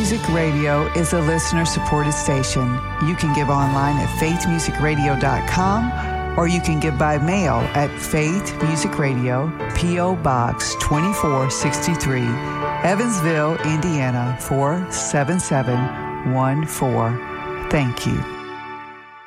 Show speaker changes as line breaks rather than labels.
Music Radio is a listener-supported station. You can give online at faithmusicradio.com, or you can give by mail at Faith Music Radio, P.O. Box 2463, Evansville, Indiana 47714. Thank you.